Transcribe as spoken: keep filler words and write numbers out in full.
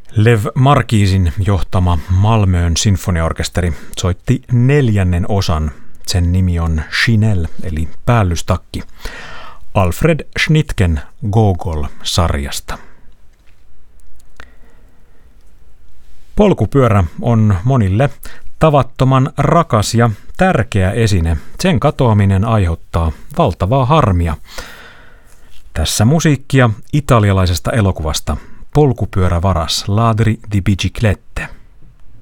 Lev Marquisin johtama Malmön sinfoniaorkesteri soitti neljännen osan. Sen nimi on Chinel eli päällystakki. Alfred Schnitgen Gogol-sarjasta. Polkupyörä on monille tavattoman rakas ja tärkeä esine. Sen katoaminen aiheuttaa valtavaa harmia. Tässä musiikkia italialaisesta elokuvasta Polkupyörävaras, Ladri di biciclette.